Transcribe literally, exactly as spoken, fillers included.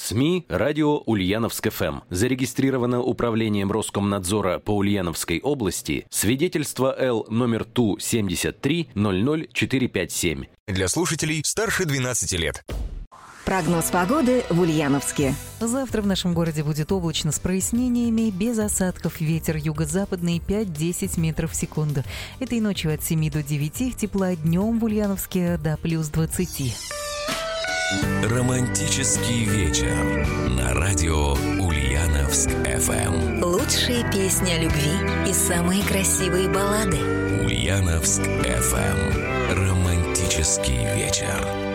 СМИ «Радио Ульяновск-ФМ». Зарегистрировано Управлением Роскомнадзора по Ульяновской области свидетельство Л номер Ту семьдесят три ноль ноль четыре пять семь. Для слушателей старше двенадцати лет. Прогноз погоды в Ульяновске. Завтра в нашем городе будет облачно с прояснениями, без осадков. Ветер юго-западный пять-десять метров в секунду. Этой ночью от семи до девяти тепла, днем в Ульяновске до плюс двадцати. Романтический вечер на радио Ульяновск-ФМ. Лучшие песни о любви и самые красивые баллады. Ульяновск-ФМ. Романтический вечер.